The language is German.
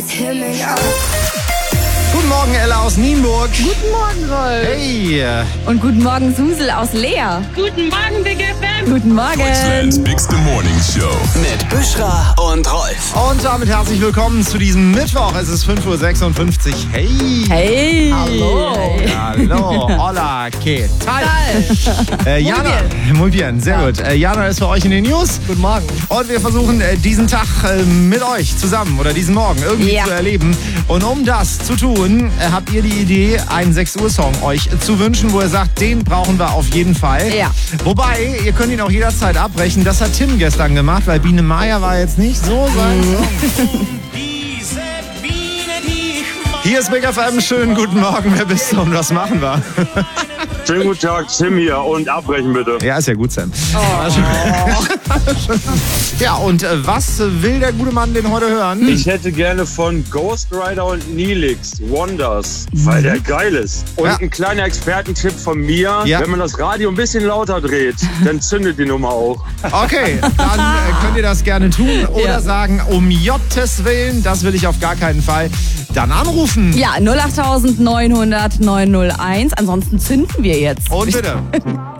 Guten Morgen, Ella aus Nienburg. Guten Morgen, Rolf. Hey. Und guten Morgen, Susel aus Leer. Guten Morgen, Big FM. Guten Morgen. Deutschlands bigste Morning Show. Mit Büschra und Rolf. Und damit herzlich willkommen zu diesem Mittwoch. Es ist 5.56 Uhr. Hey. Hey. Hallo. Hallo. Hola. ¿Qué tal? Jana. Muy bien. Sehr gut. Jana ist für euch in den News. Guten Morgen. Und wir versuchen diesen Tag mit euch zusammen oder diesen Morgen irgendwie zu erleben. Und um das zu tun, habt ihr die Idee, einen 6 Uhr Song euch zu wünschen, wo ihr sagt, den brauchen wir auf jeden Fall. Ja. Wobei, ihr könnt ihn auch jederzeit abbrechen. Das hat Tim gestern gemacht, weil Biene Maya war jetzt nicht so sein Song. Hier ist Big FM. Schönen guten Morgen. Wer bist du und was machen wir? Schönen guten Tag, Tim hier und abbrechen bitte. Ja, ist ja gut, Sam. Ja, und was will der gute Mann denn heute hören? Ich hätte gerne von Ghost Rider und Neelix Wonders, weil der geil ist. Und ein kleiner Expertentipp von mir, wenn man das Radio ein bisschen lauter dreht, dann zündet die Nummer auch. Okay, dann könnt ihr das gerne tun oder sagen, um Jottes Willen, das will ich auf gar keinen Fall. Dann anrufen. Ja, 08900 901. Ansonsten zünden wir jetzt. Und bitte.